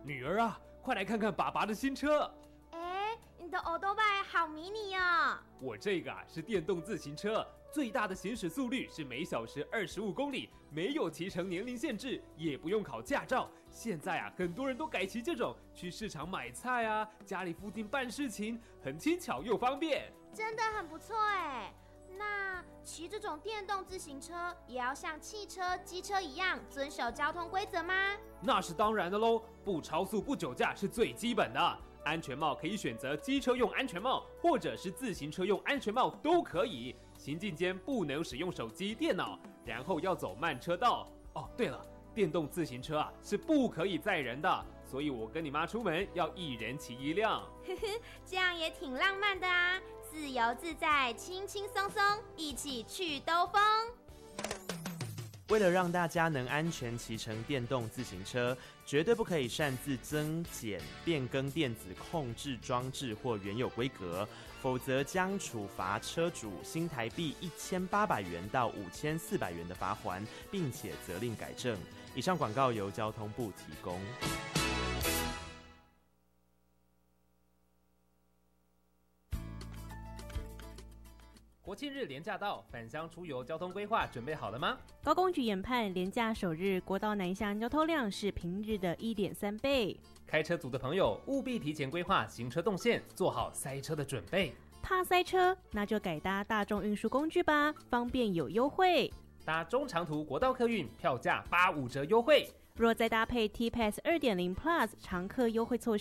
女儿啊，快来看看爸爸的新车。 你的欧多拜好迷你哦。 我这个是电动自行车，最大的行驶速率是每小时25公里，没有骑乘年龄限制，也不用考驾照。现在很多人都改骑这种，去市场买菜啊，家里附近办事情，很轻巧又方便。 真的很不错哎。那骑这种电动自行车也要像汽车、机车一样遵守交通规则吗？ 那是当然的喽，不超速、不酒驾是最基本的。安全帽可以选择机车用安全帽，或者是自行车用安全帽都可以。行进间不能使用手机、电脑，然后要走慢车道。哦，对了，电动自行车是不可以载人的，所以我跟你妈出门要一人骑一辆。 这样也挺浪漫的啊，自由自在，轻轻松松，一起去兜风。 为了让大家能安全骑乘电动自行车，绝对不可以擅自增减、变更电子控制装置或原有规格，否则将处罚车主新台币1800元到5400元的罚锾，并且责令改正。以上广告由交通部提供。 国庆日连假到，返乡出游交通规划准备好了吗？ 高公局研判，连假首日国道南向交通量是平日的1.3倍。 开车族的朋友务必提前规划行车动线，做好塞车的准备。 怕塞车，那就改搭大众运输工具吧，方便有优惠。 搭中长途国道客运，票价85折优惠。 若再搭配 T-Pass 2.0 Plus 常客优惠措施，